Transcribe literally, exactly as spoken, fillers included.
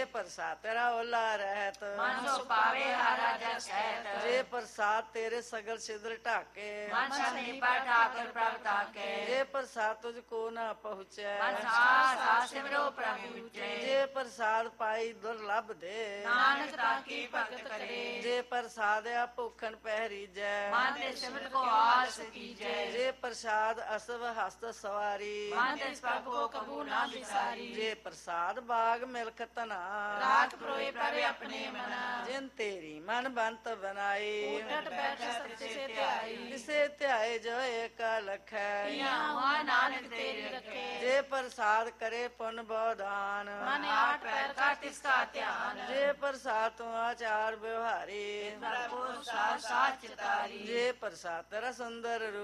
ਜੇ ਪ੍ਰਸਾਦ ਤੇਰਾ ਓਲਾ ਰਹਿਤ ਮਨ ਸੋ ਪਾਵੇ ਹਰ ਰਾਜਾ ਸਹਿਤ ਜੇ ਪ੍ਰਸਾਦ ਤੇਰੇ ਸਗਲ ਸਿਦਰ ਢਾਕੇ ਮਨ ਸੰਨੀ ਪਰ ਠਾਕੁਰ ਪ੍ਰਭ ਤਾਕੇ ਜੇ ਪ੍ਰਸਾਦ ਤੁਝ ਕੋ ਨਾ ਪਹੁੰਚੈ ਮਨ ਸਾਸ ਸਾਸ ਸਿਮਰੋ ਪ੍ਰਭੂ ਉਚੇ ਜੇ ਪ੍ਰਸਾਦ ਪਾਈ ਦੁਰਲਭ ਦੇ ਨਾਨਕ ਤਾਂ ਕੀ ਭਗਤ ਕਰੇ ਜੇ ਪ੍ਰਸਾਦ ਆ ਭੁਖਣ ਪਹਿਰੀ ਜੈ ਮਨ ਤੇ ਸਿਮਰ ਕੋ ਆਸ ਕੀਜੈ ਜੇ ਪ੍ਰਸਾਦ ਅਸਵ ਹਸਤ ਸਵਾਰੀ ਮਨ ਤੇ ਪ੍ਰਭ ਕੋ ਕਬੂ ਨਾ ਵਿਸਾਰੀ ਜੇ ਪ੍ਰਸਾਦ ਬਾਗ ਮਿਲਖ ਤਨਾ ਰਾਖ ਪ੍ਰੋਏ ਪ੍ਰਭ ਆਪਣੇ ਮਨਾ ਜਿਨ ਤੇਰੀ ਮਨ ਬੰਤ ਬਨਾਈ ਉਠਟ ਬੈਠ ਸਤਿ ਧਿਆਈ ਕਿਸੇ ਧਿਆਏ ਜੋ ਏਕ ਲਖੈ ਇਹਾਂ ਹੁਆ ਨਾਨਕ ਤੇਰੇ ਰਖੇ ਜੇ ਪ੍ਰਸਾਦ ਕਰੇ ਪੁਨ ਬੋਦਾਨ ਮਨ ਆਠ ਪੈਰ ਕਰ ਤਿਸ ਕਾ ਧਿਆਨ ਜੇ ਪ੍ਰਸਾਦ ਤੂੰ ਆਚਾਰ ਵਿਵਹਾਰੀ ਪ੍ਰਭੂ ਸਾਸ ਸਾਚ ਤਾਰੀ ਜੇ ਪ੍ਰਸਾਦ ਤੇਰਾ ਸੁੰਦਰ ਰੂਪ